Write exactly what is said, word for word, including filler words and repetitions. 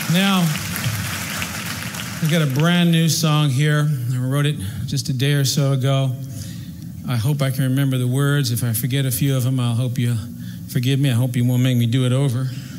Now, I got a brand new song here. I wrote it just a day or so ago. I hope I can remember the words. If I forget a few of them, I'll hope you forgive me. I hope you won't make me do it over.